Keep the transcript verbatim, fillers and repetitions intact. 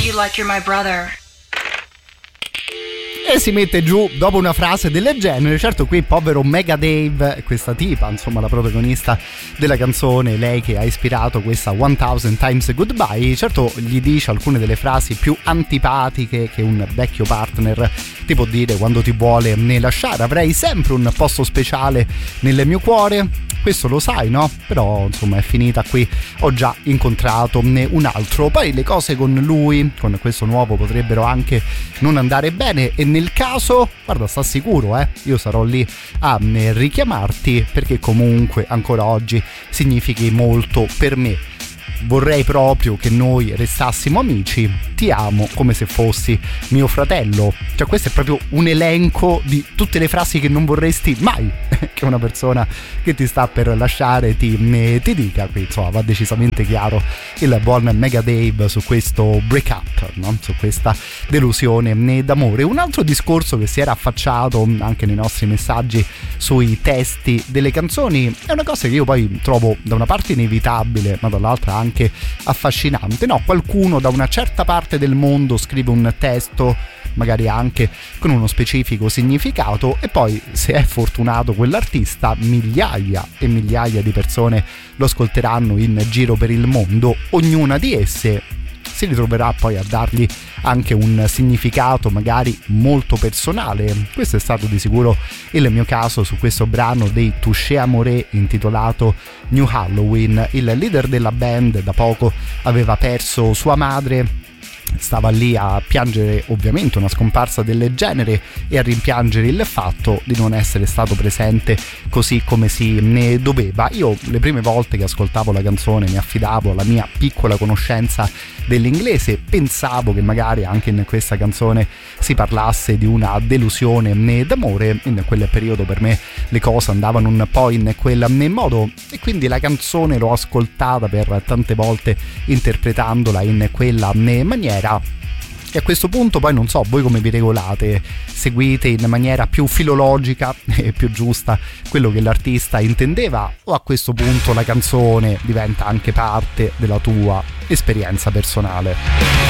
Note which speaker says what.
Speaker 1: love you like you're my brother.
Speaker 2: E si mette giù dopo una frase del genere. Certo, qui povero Mega Dave, questa tipa, insomma la protagonista della canzone, lei che ha ispirato questa One Thousand Times Goodbye, certo gli dice alcune delle frasi più antipatiche che un vecchio partner ti può dire quando ti vuole ne lasciare. Avrei sempre un posto speciale nel mio cuore, questo lo sai, no? Però insomma è finita qui, ho già incontrato un altro. Poi le cose con lui, con questo nuovo, potrebbero anche non andare bene, e nel caso, guarda, sta sicuro, eh io sarò lì a richiamarti, perché comunque ancora oggi significhi molto per me. Vorrei proprio che noi restassimo amici, ti amo come se fossi mio fratello. Cioè questo è proprio un elenco di tutte le frasi che non vorresti mai che una persona che ti sta per lasciare ti, ti dica. Qui insomma va decisamente chiaro il buon Mega Dave su questo break up, no? Su questa delusione d'amore. Un altro discorso che si era affacciato anche nei nostri messaggi sui testi delle canzoni è una cosa che io poi trovo da una parte inevitabile, ma dall'altra anche anche affascinante, no? Qualcuno da una certa parte del mondo scrive un testo, magari anche con uno specifico significato, e poi, se è fortunato quell'artista, migliaia e migliaia di persone lo ascolteranno in giro per il mondo. Ognuna di esse si ritroverà poi a dargli anche un significato magari molto personale. Questo è stato di sicuro il mio caso su questo brano dei Touché Amoré intitolato New Halloween. Il leader della band da poco aveva perso sua madre, stava lì a piangere ovviamente una scomparsa del genere e a rimpiangere il fatto di non essere stato presente così come si ne doveva. Io le prime volte che ascoltavo la canzone mi affidavo alla mia piccola conoscenza dell'inglese, pensavo che magari anche in questa canzone si parlasse di una delusione d'amore. In quel periodo per me le cose andavano un po' in quel modo, e quindi la canzone l'ho ascoltata per tante volte interpretandola in quella maniera. E a questo punto poi non so voi come vi regolate, seguite in maniera più filologica e più giusta quello che l'artista intendeva, o a questo punto la canzone diventa anche parte della tua esperienza personale?